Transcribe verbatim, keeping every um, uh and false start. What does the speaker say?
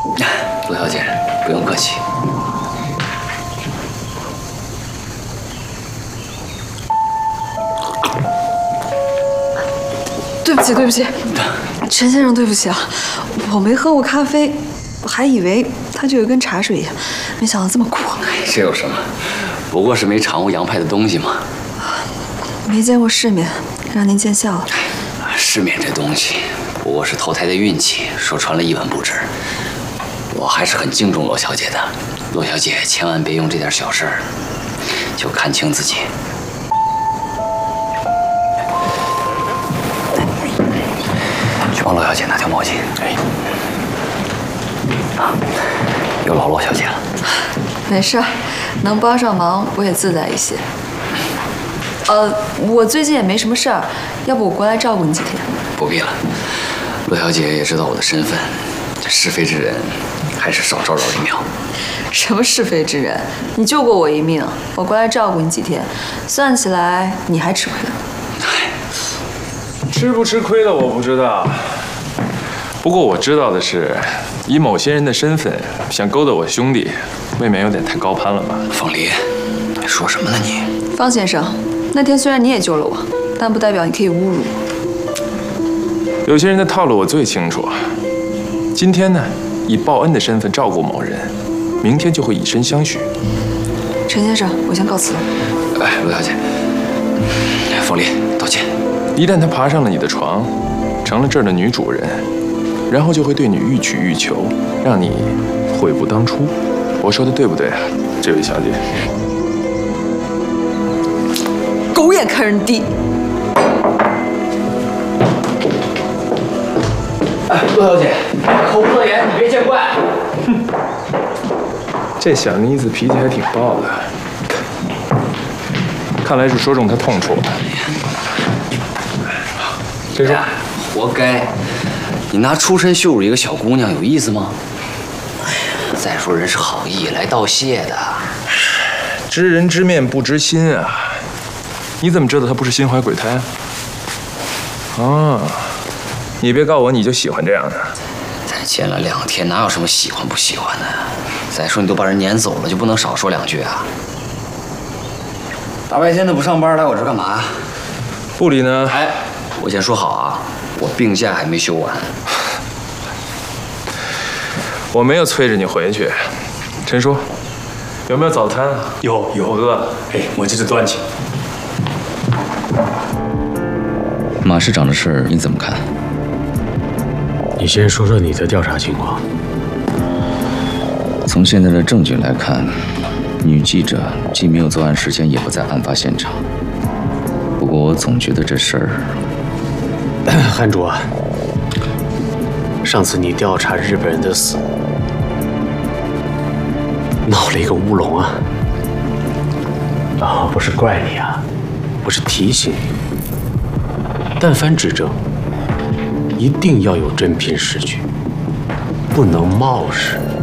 陆小姐，不用客气。 对不起，对不起，陈先生，对不起啊，我没喝过咖啡，我还以为它就跟茶水一样，没想到这么苦。 这有什么？不过是没尝过洋派的东西嘛。 没见过世面，让您见笑了。 世面这东西，不过是投胎的运气，说穿了一文不值。我还是很敬重罗小姐的，罗小姐千万别用这点小事儿就看清自己。去帮罗小姐拿条毛巾。哎，啊，有劳罗小姐了。 没事，能帮上忙我也自在一些。呃，我最近也没什么事儿，要不我过来照顾你几天？ 不必了，罗小姐也知道我的身份，这是非之人还是少招惹为妙。 什么是非之人？你救过我一命，我过来照顾你几天，算起来你还吃亏了。 吃不吃亏了我不知道，不过我知道的是，以某些人的身份想勾搭我兄弟，未免有点太高攀了吧？ 凤梨，你说什么呢你？ 方先生，那天虽然你也救了我，但不代表你可以侮辱我。 有些人的套路我最清楚。今天呢，以报恩的身份照顾某人，明天就会以身相许。 陈先生，我先告辞了。 哎，罗小姐，凤梨，道歉。 一旦他爬上了你的床，成了这儿的女主人，然后就会对你欲取欲求，让你悔不当初。我说的对不对啊，这位小姐？ 狗眼看人低。 哎，陆小姐，口不择言，你别见怪。 哼，这小妮子脾气还挺暴的，看来是说中她痛处了。谁说？ 活该！你拿出身羞辱一个小姑娘，有意思吗？哎呀，再说人是好意来道谢的。 知人知面不知心啊！你怎么知道他不是心怀鬼胎？啊，你别告我你就喜欢这样的。 才见了两天，哪有什么喜欢不喜欢的？再说你都把人撵走了，就不能少说两句啊？大白天的不上班，来我这干嘛？ 部里呢？ 哎，我先说好啊，我病假还没休完。 我没有催着你回去。陈叔，有没有早餐啊？ 有有， 我饿了。 哎，我这就端去。 马市长的事你怎么看？ 你先说说你的调查情况。 从现在的证据来看，女记者既没有作案时间，也不在案发现场。不过我总觉得这事儿…… 韩主啊，上次你调查日本人的死，闹了一个乌龙啊！啊，不是怪你啊，我是提醒你，但凡指证，一定要有真凭实据，不能冒失。